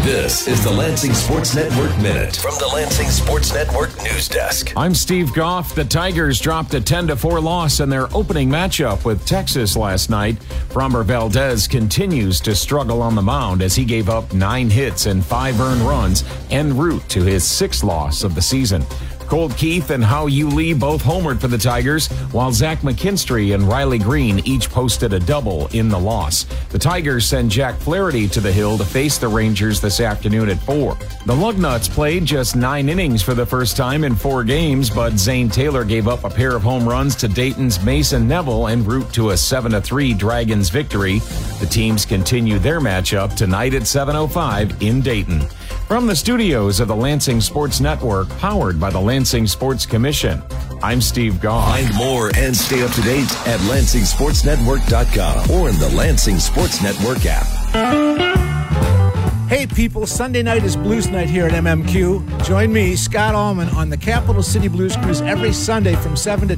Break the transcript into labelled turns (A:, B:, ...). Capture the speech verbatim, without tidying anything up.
A: This is the Lansing Sports Network Minute from the Lansing Sports Network News Desk.
B: I'm Steve Goff. The Tigers dropped a ten to four loss in their opening matchup with Texas last night. Framber Valdez continues to struggle on the mound as he gave up nine hits and five earned runs en route to his sixth loss of the season. Colt Keith and Hao Yu Lee both homered for the Tigers, while Zach McKinstry and Riley Green each posted a double in the loss. The Tigers send Jack Flaherty to the hill to face the Rangers this afternoon at four. The Lugnuts played just nine innings for the first time in four games, but Zane Taylor gave up a pair of home runs to Dayton's Mason Neville en route to a seven to three Dragons victory. The teams continue their matchup tonight at seven oh five in Dayton. From the studios of the Lansing Sports Network, powered by the Lansing Sports Commission, I'm Steve Goff.
A: Find more and stay up to date at Lansing Sports Network dot com or in the Lansing Sports Network app.
C: Hey people, Sunday night is Blues Night here at M M Q. Join me, Scott Allman, on the Capital City Blues Cruise every Sunday from seven to